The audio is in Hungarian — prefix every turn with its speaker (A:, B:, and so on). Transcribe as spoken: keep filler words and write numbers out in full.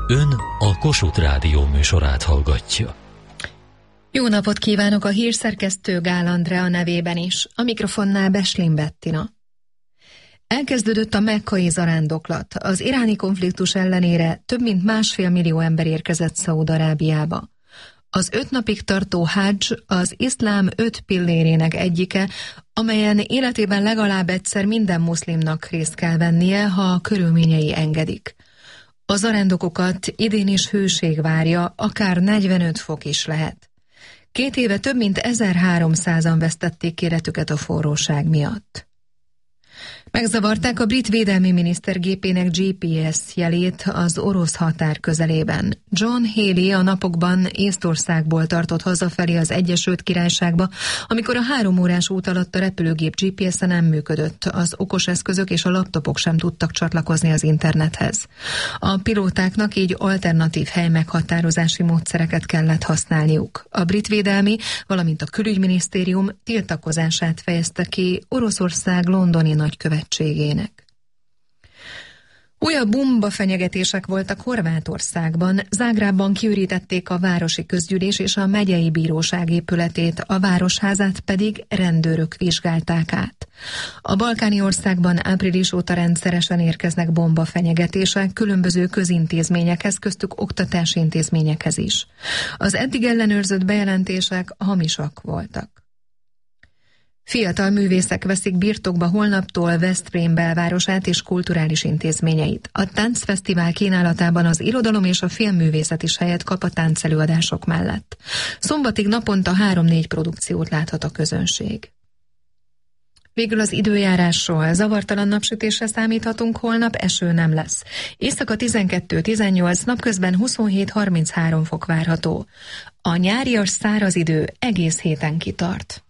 A: Ön a Kossuth Rádió műsorát hallgatja.
B: Jó napot kívánok a hírszerkesztő Gál Andrea nevében is, a mikrofonnál Beslin Bettina. Elkezdődött a mekkai zarándoklat. Az iráni konfliktus ellenére több mint másfél millió ember érkezett Szaúd-Arábiába. Az öt napig tartó hadzs az iszlám öt pillérének egyike, amelyen életében legalább egyszer minden muszlimnak részt kell vennie, ha a körülményei engedik. A zarándokokat idén is hőség várja, akár negyvenöt fok is lehet. Két éve több mint ezerháromszázan vesztették életüket a forróság miatt. Megzavarták a brit védelmi miniszter gépének gé pé es jelét az orosz határ közelében. John Healey a napokban Észtországból tartott hazafelé az Egyesült Királyságba, amikor a három órás út alatt a repülőgép gé pé es-e nem működött, az okos eszközök és a laptopok sem tudtak csatlakozni az internethez. A pilótáknak így alternatív helymeghatározási módszereket kellett használniuk. A brit védelmi, valamint a külügyminisztérium tiltakozását fejezte ki Oroszország londoni nagykövetségének. Újabb bombafenyegetések voltak Horvátországban. Zágrábban kiürítették a városi közgyűlés és a megyei bíróság épületét, a városházát pedig rendőrök vizsgálták át. A balkáni országban április óta rendszeresen érkeznek bombafenyegetések különböző közintézményekhez, köztük oktatási intézményekhez is. Az eddig ellenőrzött bejelentések hamisak voltak. Fiatal művészek veszik birtokba holnaptól Veszprém belvárosát és kulturális intézményeit. A táncfesztivál kínálatában az irodalom és a filmművészet is helyet kap a táncelőadások mellett. Szombatig naponta három-négy produkciót láthat a közönség. Végül az időjárásról. Zavartalan napsütésre számíthatunk, holnap eső nem lesz. Éjszaka tizenkettő tizennyolc, napközben huszonhét harminchárom fok várható. A nyárias száraz idő egész héten kitart.